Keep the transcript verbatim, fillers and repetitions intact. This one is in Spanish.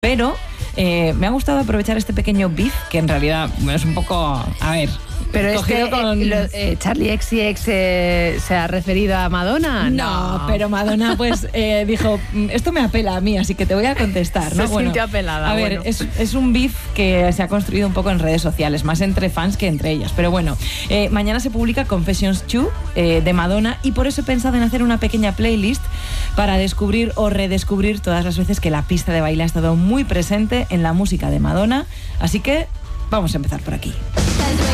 Pero eh, me ha gustado aprovechar este pequeño beef, que en realidad bueno, es un poco, a ver... Pero es que con... eh, lo, eh, Charli X C X eh, se ha referido a Madonna. No, no. pero Madonna pues eh, dijo, esto me apela a mí, así que te voy a contestar, ¿no? Se bueno, sintió apelada. A ver, bueno. es, es un beef que se ha construido un poco en redes sociales, más entre fans que entre ellas. Pero bueno, eh, mañana se publica Confessions dos eh, de Madonna y por eso he pensado en hacer una pequeña playlist para descubrir o redescubrir todas las veces que la pista de baile ha estado muy presente en la música de Madonna. Así que vamos a empezar por aquí.